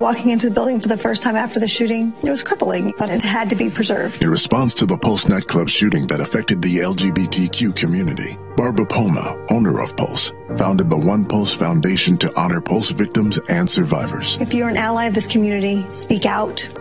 Walking into the building for the first time after the shooting, it was crippling, but it had to be preserved. In response to the Pulse nightclub shooting that affected the LGBTQ community, Barbara Poma, owner of Pulse, founded the One Pulse Foundation to honor Pulse victims and survivors. If you're an ally of this community, speak out.